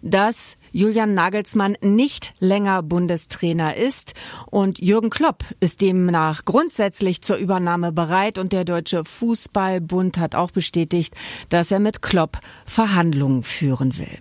dass Julian Nagelsmann nicht länger Bundestrainer ist und Jürgen Klopp ist demnach grundsätzlich zur Übernahme bereit und der Deutsche Fußballbund hat auch bestätigt, dass er mit Klopp Verhandlungen führen will.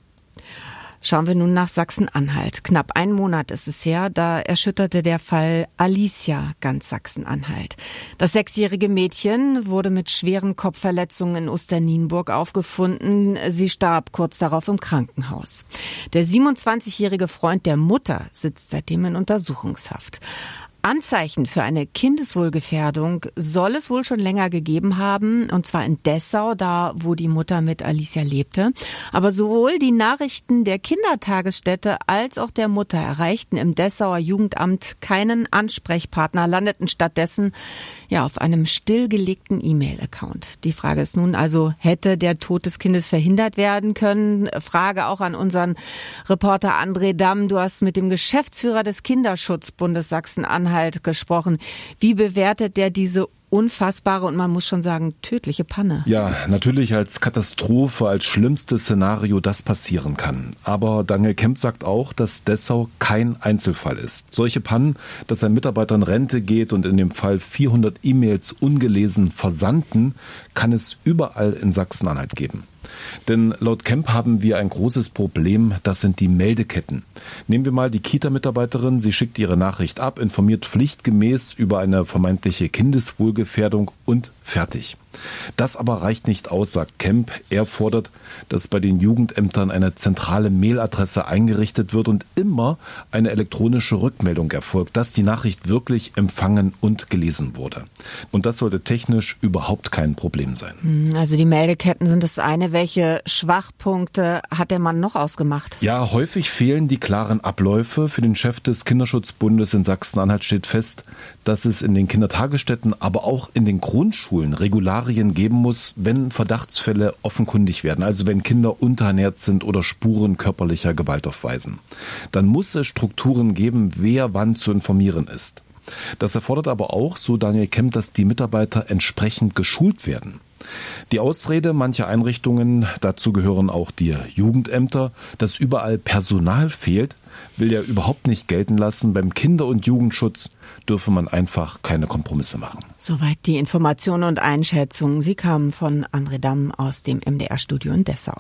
Schauen wir nun nach Sachsen-Anhalt. Knapp einen Monat ist es her, da erschütterte der Fall Alicia ganz Sachsen-Anhalt. Das 6-jährige Mädchen wurde mit schweren Kopfverletzungen in Osternienburg aufgefunden. Sie starb kurz darauf im Krankenhaus. Der 27-jährige Freund der Mutter sitzt seitdem in Untersuchungshaft. Anzeichen für eine Kindeswohlgefährdung soll es wohl schon länger gegeben haben, und zwar in Dessau, da wo die Mutter mit Alicia lebte. Aber sowohl die Nachrichten der Kindertagesstätte als auch der Mutter erreichten im Dessauer Jugendamt keinen Ansprechpartner, landeten stattdessen auf einem stillgelegten E-Mail-Account. Die Frage ist nun also, hätte der Tod des Kindes verhindert werden können? Frage auch an unseren Reporter André Damm. Du hast mit dem Geschäftsführer des Kinderschutzbundes Sachsen-Anhalt gesprochen. Wie bewertet der diese unfassbare und man muss schon sagen tödliche Panne? Ja, natürlich als Katastrophe, als schlimmstes Szenario, das passieren kann. Aber Daniel Kemp sagt auch, dass Dessau kein Einzelfall ist. Solche Pannen, dass ein Mitarbeiter in Rente geht und in dem Fall 400 E-Mails ungelesen versandten, kann es überall in Sachsen-Anhalt geben. Denn laut Kemp haben wir ein großes Problem, das sind die Meldeketten. Nehmen wir mal die Kita-Mitarbeiterin, sie schickt ihre Nachricht ab, informiert pflichtgemäß über eine vermeintliche Kindeswohlgefährdung und fertig. Das aber reicht nicht aus, sagt Kemp. Er fordert, dass bei den Jugendämtern eine zentrale Mailadresse eingerichtet wird und immer eine elektronische Rückmeldung erfolgt, dass die Nachricht wirklich empfangen und gelesen wurde. Und das sollte technisch überhaupt kein Problem sein. Also die Meldeketten sind das eine. Welche Schwachpunkte hat der Mann noch ausgemacht? Ja, häufig fehlen die klaren Abläufe. Für den Chef des Kinderschutzbundes in Sachsen-Anhalt steht fest, dass es in den Kindertagesstätten, aber auch in den Grundschulen Regularien geben muss, wenn Verdachtsfälle offenkundig werden, also wenn Kinder unterernährt sind oder Spuren körperlicher Gewalt aufweisen. Dann muss es Strukturen geben, wer wann zu informieren ist. Das erfordert aber auch, so Daniel Kemp, dass die Mitarbeiter entsprechend geschult werden. Die Ausrede mancher Einrichtungen, dazu gehören auch die Jugendämter, dass überall Personal fehlt, will er überhaupt nicht gelten lassen. Beim Kinder- und Jugendschutz dürfe man einfach keine Kompromisse machen. Soweit die Informationen und Einschätzungen. Sie kamen von André Damm aus dem MDR-Studio in Dessau.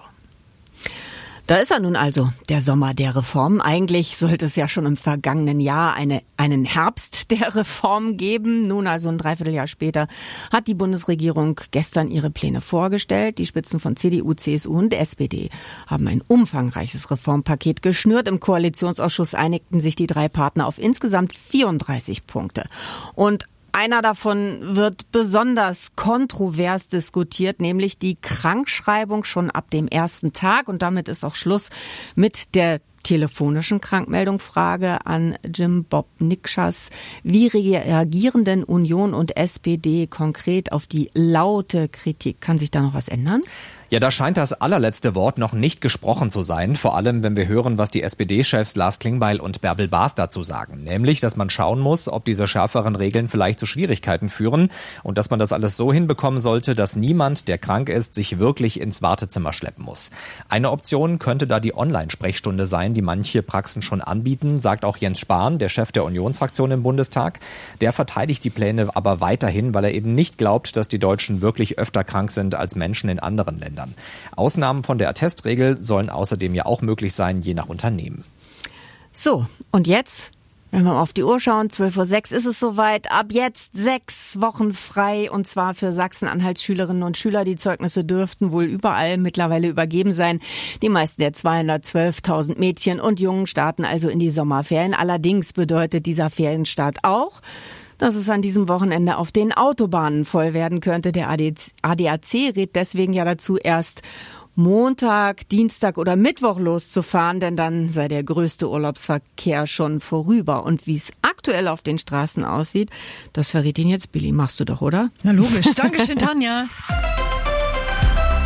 Da ist er nun also, der Sommer der Reform. Eigentlich sollte es ja schon im vergangenen Jahr einen Herbst der Reform geben. Nun also ein Dreivierteljahr später hat die Bundesregierung gestern ihre Pläne vorgestellt. Die Spitzen von CDU, CSU und SPD haben ein umfangreiches Reformpaket geschnürt. Im Koalitionsausschuss einigten sich die drei Partner auf insgesamt 34 Punkte. Und einer davon wird besonders kontrovers diskutiert, nämlich die Krankschreibung schon ab dem ersten Tag. Und damit ist auch Schluss mit der telefonischen Krankmeldung. Frage an Jim Bob Nikschas. Wie reagieren denn Union und SPD konkret auf die laute Kritik? Kann sich da noch was ändern? Ja, da scheint das allerletzte Wort noch nicht gesprochen zu sein, vor allem wenn wir hören, was die SPD-Chefs Lars Klingbeil und Bärbel Baas dazu sagen. Nämlich, dass man schauen muss, ob diese schärferen Regeln vielleicht zu Schwierigkeiten führen und dass man das alles so hinbekommen sollte, dass niemand, der krank ist, sich wirklich ins Wartezimmer schleppen muss. Eine Option könnte da die Online-Sprechstunde sein, die manche Praxen schon anbieten, sagt auch Jens Spahn, der Chef der Unionsfraktion im Bundestag. Der verteidigt die Pläne aber weiterhin, weil er eben nicht glaubt, dass die Deutschen wirklich öfter krank sind als Menschen in anderen Ländern. Ausnahmen von der Attestregel sollen außerdem ja auch möglich sein, je nach Unternehmen. So, und jetzt, wenn wir mal auf die Uhr schauen, 12:06 Uhr ist es soweit. Ab jetzt 6 Wochen frei, und zwar für Sachsen-Anhalts Schülerinnen und Schüler. Die Zeugnisse dürften wohl überall mittlerweile übergeben sein. Die meisten der 212.000 Mädchen und Jungen starten also in die Sommerferien. Allerdings bedeutet dieser Ferienstart auch, dass es an diesem Wochenende auf den Autobahnen voll werden könnte. Der ADAC rät deswegen ja dazu, erst Montag, Dienstag oder Mittwoch loszufahren, denn dann sei der größte Urlaubsverkehr schon vorüber. Und wie es aktuell auf den Straßen aussieht, das verrät Ihnen jetzt Billy. Machst du doch, oder? Na logisch. Dankeschön, Tanja.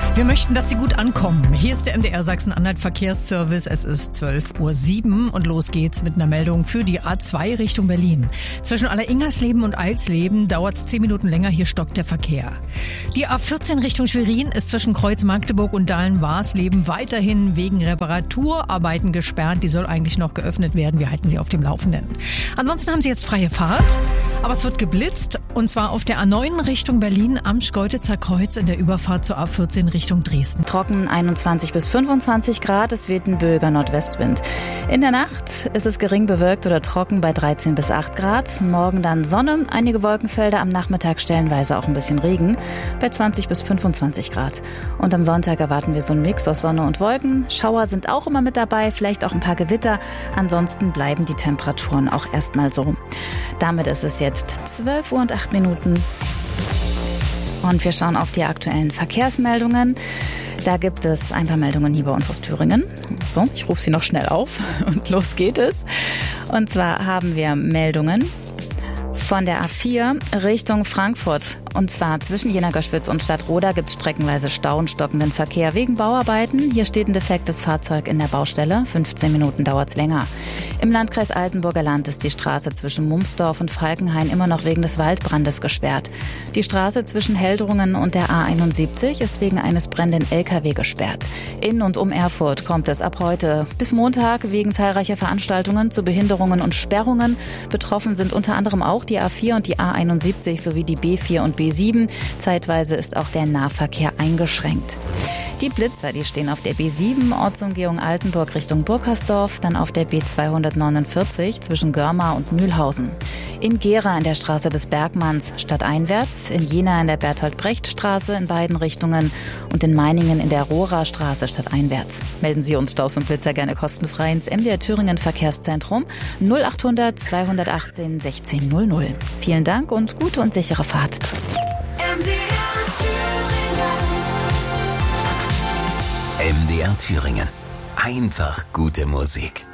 Wir möchten, dass Sie gut ankommen. Hier ist der MDR Sachsen-Anhalt Verkehrsservice. Es ist 12:07 Uhr und los geht's mit einer Meldung für die A2 Richtung Berlin. Zwischen Alleringersleben und Eilsleben dauert es 10 Minuten länger. Hier stockt der Verkehr. Die A14 Richtung Schwerin ist zwischen Kreuz Magdeburg und Dahlen-Warsleben weiterhin wegen Reparaturarbeiten gesperrt. Die soll eigentlich noch geöffnet werden. Wir halten Sie auf dem Laufenden. Ansonsten haben Sie jetzt freie Fahrt. Aber es wird geblitzt, und zwar auf der A9 Richtung Berlin am Schkeuditzer Kreuz in der Überfahrt zur A14 Richtung Dresden. Trocken 21 bis 25 Grad, es weht ein böiger Nordwestwind. In der Nacht ist es gering bewölkt oder trocken bei 13 bis 8 Grad. Morgen dann Sonne, einige Wolkenfelder, am Nachmittag stellenweise auch ein bisschen Regen bei 20 bis 25 Grad. Und am Sonntag erwarten wir so einen Mix aus Sonne und Wolken. Schauer sind auch immer mit dabei, vielleicht auch ein paar Gewitter. Ansonsten bleiben die Temperaturen auch erstmal so. Damit ist es jetzt 12 Uhr und 8 Minuten. Und wir schauen auf die aktuellen Verkehrsmeldungen. Da gibt es ein paar Meldungen hier bei uns aus Thüringen. So, ich rufe sie noch schnell auf und los geht es. Und zwar haben wir Meldungen von der A4 Richtung Frankfurt. Und zwar zwischen Jena-Göschwitz und Stadtroda gibt es streckenweise Stau und stockenden Verkehr wegen Bauarbeiten. Hier steht ein defektes Fahrzeug in der Baustelle. 15 Minuten dauert es länger. Im Landkreis Altenburger Land ist die Straße zwischen Mumsdorf und Falkenhain immer noch wegen des Waldbrandes gesperrt. Die Straße zwischen Heldrungen und der A71 ist wegen eines brennenden LKW gesperrt. In und um Erfurt kommt es ab heute bis Montag wegen zahlreicher Veranstaltungen zu Behinderungen und Sperrungen. Betroffen sind unter anderem auch die A4 und die A71 sowie die B4 und B7. Zeitweise ist auch der Nahverkehr eingeschränkt. Die Blitzer, die stehen auf der B7, Ortsumgehung Altenburg Richtung Burkersdorf, dann auf der B249 zwischen Görmar und Mühlhausen. In Gera in der Straße des Bergmanns stadteinwärts, in Jena in der Bertolt-Brecht-Straße in beiden Richtungen und in Meiningen in der Rohrer-Straße stadteinwärts. Melden Sie uns Staus und Blitzer gerne kostenfrei ins MDR Thüringen Verkehrszentrum 0800 218 1600. Vielen Dank und gute und sichere Fahrt. MDR Thüringen. Einfach gute Musik.